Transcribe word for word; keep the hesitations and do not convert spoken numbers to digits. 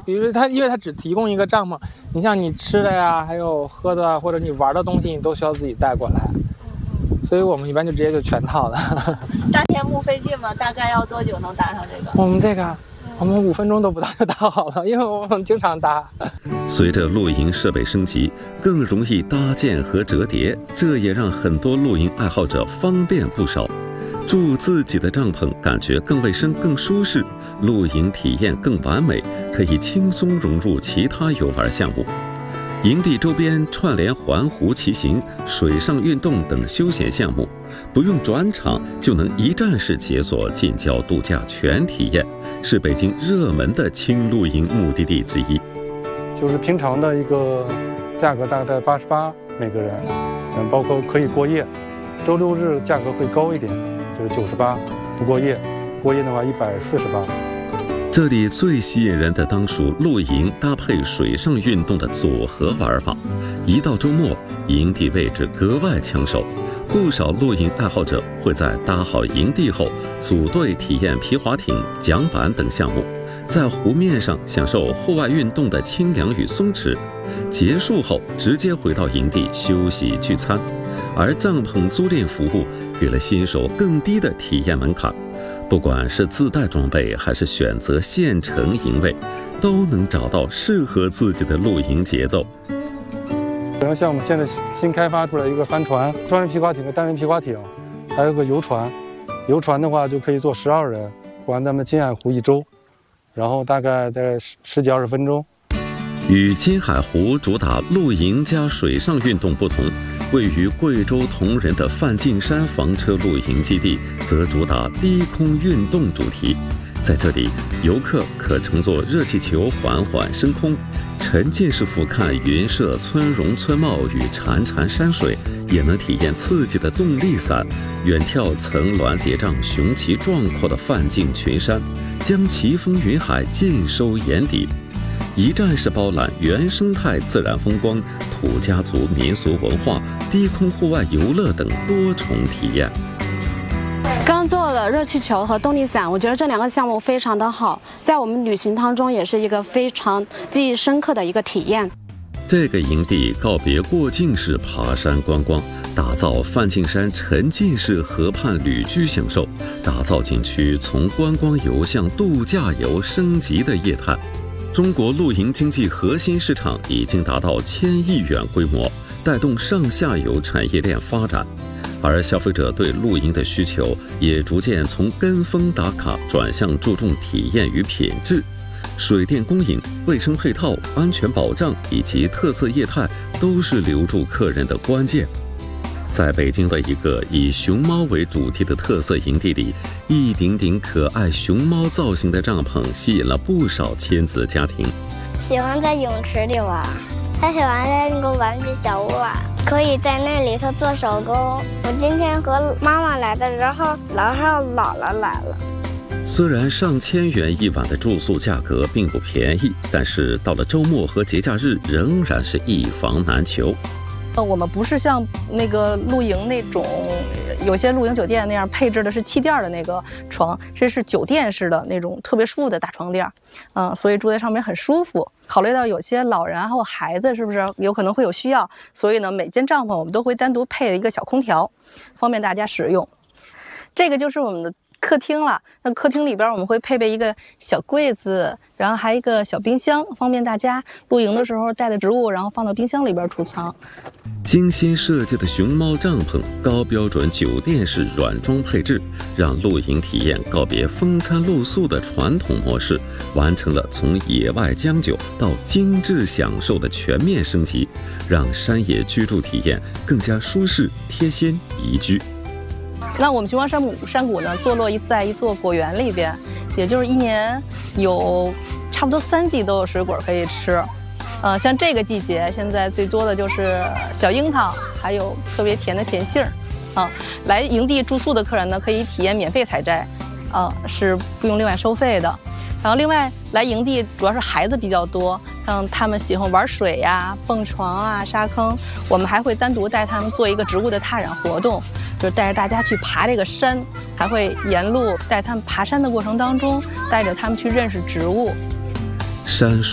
比如它，因为它只提供一个帐篷，你像你吃的呀，还有喝的，或者你玩的东西，你都需要自己带过来。所以我们一般就直接就全套的。 搭天幕费劲吗？大概要多久能搭上这个？ 我们这个，我们五分钟都不到就搭好了，因为我们经常搭。 随着露营设备升级，更容易搭建和折叠，这也让很多露营爱好者方便不少。住自己的帐篷，感觉更卫生、更舒适，露营体验更完美，可以轻松融入其他游玩项目。营地周边串联环湖骑行、水上运动等休闲项目，不用转场就能一站式解锁近郊度假全体验，是北京热门的轻露营目的地之一。 就是平常的一个价格大概八十八每个人，嗯，包括可以过夜。周六日价格会高一点，就是九十八，不过夜，过夜的话一百四十八。 这里最吸引人的当属露营搭配水上运动的组合玩法。一到周末，营地位置格外抢手，不少露营爱好者会在搭好营地后，组队体验皮划艇、桨板等项目，在湖面上享受户外运动的清凉与松弛。结束后，直接回到营地休息聚餐。而帐篷租赁服务给了新手更低的体验门槛。不管是自带装备还是选择现成营位，都能找到适合自己的露营节奏。 然后像我们现在新开发出来一个帆船、双人皮划艇和单人皮划艇，还有个游船。游船的话就可以坐十二人，环咱们金海湖一周，然后大概在十几二十分钟。 与金海湖主打露营加水上运动不同，位于贵州铜仁的梵净山房车露营基地则主打低空运动主题。在这里，游客可乘坐热气球缓缓升空，沉浸式俯瞰云社村容村貌与潺潺山水，也能体验刺激的动力伞，远眺层峦叠嶂、雄奇壮阔的梵净群山，将奇峰云海尽收眼底。一站式包揽原生态自然风光、土家族民俗文化、低空户外游乐等多重体验。 刚做了热气球和动力伞，我觉得这两个项目非常的好，在我们旅行当中也是一个非常记忆深刻的一个体验。 这个营地告别过境式爬山观光，打造梵净山沉浸式河畔旅居享受，打造景区从观光游向度假游升级的业态。中国露营经济核心市场已经达到千亿元规模，带动上下游产业链发展，而消费者对露营的需求也逐渐从跟风打卡转向注重体验与品质。水电供应、卫生配套、安全保障以及特色业态都是留住客人的关键。在北京的一个以熊猫为主题的特色营地里，一顶顶可爱熊猫造型的帐篷吸引了不少亲子家庭。 喜欢在泳池里玩，他喜欢在那个玩具小屋玩，可以在那里头做手工。我今天和妈妈来的，然后楼上姥姥来了。 虽然上千元一晚的住宿价格并不便宜，但是到了周末和节假日仍然是一房难求。 呃，我们不是像那个露营那种，有些露营酒店那样配置的是气垫的那个床，这是酒店式的那种特别舒服的大床垫，嗯、呃，所以住在上面很舒服。考虑到有些老人或孩子是不是有可能会有需要，所以呢，每间帐篷我们都会单独配了一个小空调，方便大家使用。这个就是我们的客厅了，那客厅里边我们会配备一个小柜子，然后还有一个小冰箱，方便大家露营的时候带的植物，然后放到冰箱里边储藏。 精心设计的熊猫帐篷，高标准酒店式软装配置，让露营体验告别风餐露宿的传统模式，完成了从野外将就到精致享受的全面升级，让山野居住体验更加舒适、贴心、宜居。 那我们熊猫山谷山谷呢，坐落在一座果园里边，也就是一年有差不多三季都有水果可以吃。呃，像这个季节，现在最多的就是小樱桃，还有特别甜的甜杏儿。啊，来营地住宿的客人呢，可以体验免费采摘，啊，是不用另外收费的。然后另外来营地主要是孩子比较多，像他们喜欢玩水呀、蹦床啊、沙坑，我们还会单独带他们做一个植物的踏染活动，就是带着大家去爬这个山，还会沿路带他们爬山的过程当中，带着他们去认识植物。 山